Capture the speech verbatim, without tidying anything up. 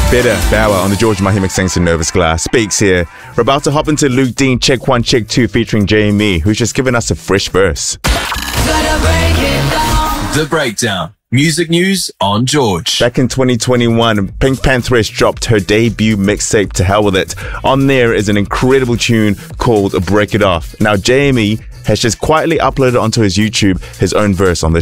Better Bower on the George Mahima Sangster Nervous Glass speaks here. We're about to hop into Luke Dean Check One Check Two featuring J M E, who's just given us a fresh verse. The Breakdown. Music news on George. Back in twenty twenty-one, Pink Pantheress dropped her debut mixtape, To Hell With It. On there is an incredible tune called Break It Off. Now J M E has just quietly uploaded onto his YouTube his own verse on this